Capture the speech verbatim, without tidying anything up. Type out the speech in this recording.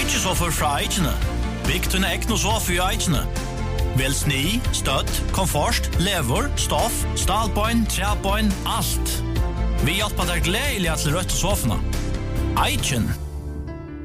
Byggesoffer fra Eichene. Bygg til ekne sofa i Eichene. Vel sni, støtt, komfort, lever, stoff, stalbøyn, trebøyn, alt. Vi hjelper deg gledelig til rødt sofene. Eichen.